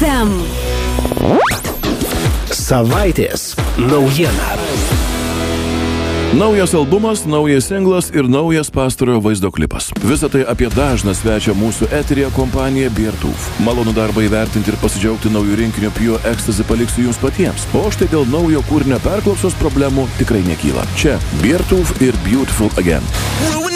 FM. Savaitės naujiena. Naujas albumas, naujas singlas ir naujas pastarojo vaizdo klipas. Visą tai apie dažną svečią mūsų eteryje kompaniją Beartooth. Malonu darbą įvertinti ir pasidžiaugti naujų rinkinių Pure Ecstasy paliksiu jums patiems. O štai dėl naujo kūrinio perklausos problemų tikrai nekyla. Čia Beartooth ir Beautiful Again.